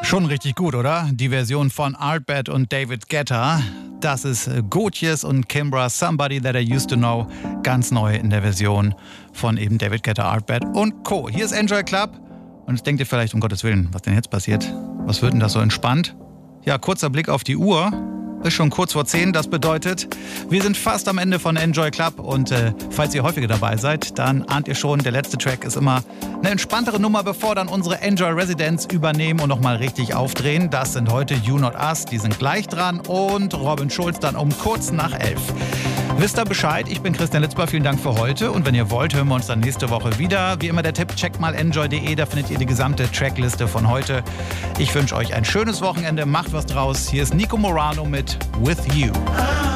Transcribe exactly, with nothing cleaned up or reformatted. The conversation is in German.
Schon richtig gut, oder? Die Version von Artbat und David Guetta. Das ist Gotjes und Kimbra, Somebody That I Used To Know. Ganz neu in der Version von eben David Guetta, Artbat und Co. Hier ist Enjoy Club. Und jetzt denkt ihr vielleicht, um Gottes Willen, was denn jetzt passiert? Was wird denn das so entspannt? Ja, kurzer Blick auf die Uhr. Ist schon kurz vor zehn, das bedeutet, wir sind fast am Ende von Enjoy Club und äh, falls ihr häufiger dabei seid, dann ahnt ihr schon, der letzte Track ist immer eine entspanntere Nummer, bevor dann unsere Enjoy Residents übernehmen und nochmal richtig aufdrehen. Das sind heute You Not Us, die sind gleich dran und Robin Schulz dann um kurz nach elf. Wisst ihr Bescheid, ich bin Christian Litzbar, vielen Dank für heute und wenn ihr wollt, hören wir uns dann nächste Woche wieder. Wie immer der Tipp, checkt mal enjoy punkt de, da findet ihr die gesamte Trackliste von heute. Ich wünsche euch ein schönes Wochenende, macht was draus. Hier ist Nico Morano mit With You.